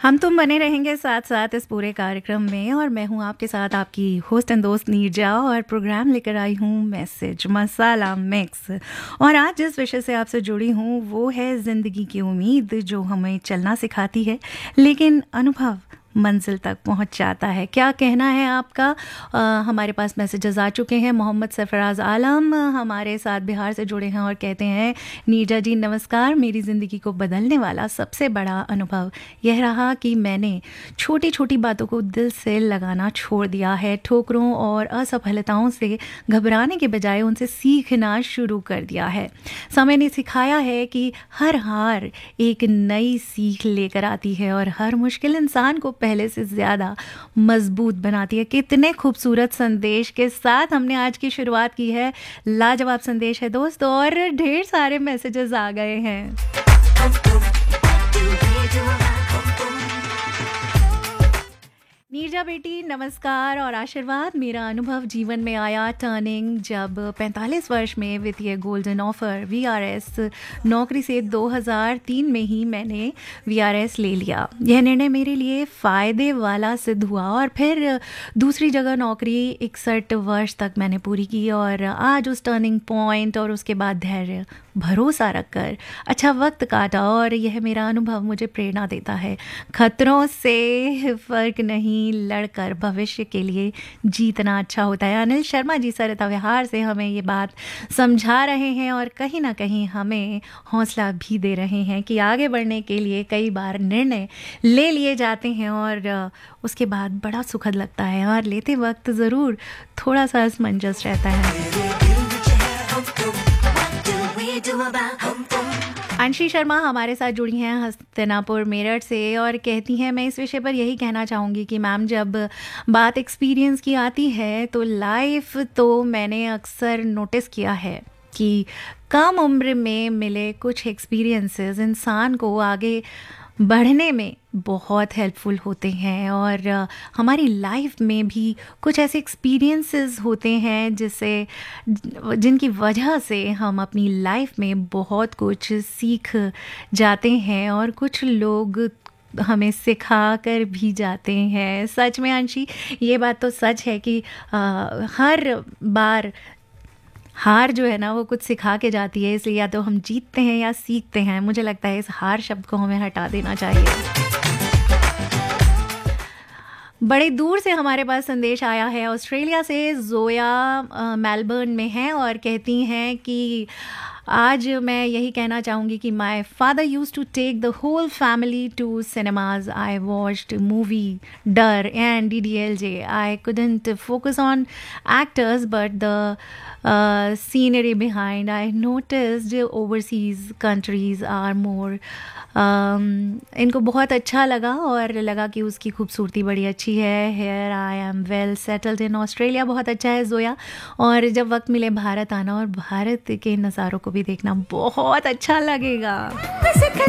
हम तुम बने रहेंगे साथ साथ इस पूरे कार्यक्रम में और मैं हूं आपके साथ आपकी होस्ट एंड दोस्त नीरजा और प्रोग्राम लेकर आई हूं मैसेज मसाला मिक्स। और आज जिस विषय से आपसे जुड़ी हूं वो है ज़िंदगी की उम्मीद जो हमें चलना सिखाती है लेकिन अनुभव मंजिल तक पहुंच जाता है। क्या कहना है आपका? हमारे पास मैसेजेस आ चुके हैं। मोहम्मद सरफराज आलम हमारे साथ बिहार से जुड़े हैं और कहते हैं, नीरजा जी नमस्कार। मेरी ज़िंदगी को बदलने वाला सबसे बड़ा अनुभव यह रहा कि मैंने छोटी छोटी बातों को दिल से लगाना छोड़ दिया है। ठोकरों और असफलताओं से घबराने के बजाय उनसे सीखना शुरू कर दिया है। समय ने सिखाया है कि हर हार एक नई सीख लेकर आती है और हर मुश्किल इंसान को पहले से ज़्यादा मजबूत बनाती है। कितने खूबसूरत संदेश के साथ हमने आज की शुरुआत की है। लाजवाब संदेश है दोस्तों और ढेर सारे मैसेजेस आ गए हैं। नीरजा बेटी नमस्कार और आशीर्वाद। मेरा अनुभव जीवन में आया टर्निंग जब 45 वर्ष में वित्तीय गोल्डन ऑफर वीआरएस नौकरी से 2003 में ही मैंने वीआरएस ले लिया। यह निर्णय मेरे लिए फ़ायदे वाला सिद्ध हुआ और फिर दूसरी जगह नौकरी 61 वर्ष तक मैंने पूरी की और आज उस टर्निंग पॉइंट और उसके बाद धैर्य भरोसा रखकर अच्छा वक्त काटा और यह मेरा अनुभव मुझे प्रेरणा देता है। खतरों से फ़र्क नहीं, लड़कर भविष्य के लिए जीतना अच्छा होता है। अनिल शर्मा जी सरिता विहार से हमें ये बात समझा रहे हैं और कहीं ना कहीं हमें हौसला भी दे रहे हैं कि आगे बढ़ने के लिए कई बार निर्णय ले लिए जाते हैं और उसके बाद बड़ा सुखद लगता है और लेते वक्त ज़रूर थोड़ा सा असमंजस रहता है। अंशी शर्मा हमारे साथ जुड़ी हैं हस्तिनापुर मेरठ से और कहती हैं, मैं इस विषय पर यही कहना चाहूँगी कि मैम जब बात एक्सपीरियंस की आती है तो लाइफ तो मैंने अक्सर नोटिस किया है कि कम उम्र में मिले कुछ एक्सपीरियंसेस इंसान को आगे बढ़ने में बहुत हेल्पफुल होते हैं और हमारी लाइफ में भी कुछ ऐसे एक्सपीरियंसेस होते हैं जिनकी वजह से हम अपनी लाइफ में बहुत कुछ सीख जाते हैं और कुछ लोग हमें सिखा कर भी जाते हैं। सच में अंशी ये बात तो सच है कि हर बार हार जो है ना वो कुछ सिखा के जाती है, इसलिए या तो हम जीतते हैं या सीखते हैं। मुझे लगता है इस हार शब्द को हमें हटा देना चाहिए। बड़े दूर से हमारे पास संदेश आया है ऑस्ट्रेलिया से। जोया मेलबर्न में है और कहती हैं कि आज मैं यही कहना चाहूँगी कि my father use to take the whole family to cinemas. I watched movie डर and DDLJ. I couldn't focus on actors but the scenery behind. I noticed overseas countries are more इनको बहुत अच्छा लगा और लगा कि उसकी खूबसूरती बड़ी अच्छी है। Here I am well settled in Australia. बहुत अच्छा है जोया, और जब वक्त मिले भारत आना और भारत के नज़ारों को भी देखना बहुत अच्छा लगेगा।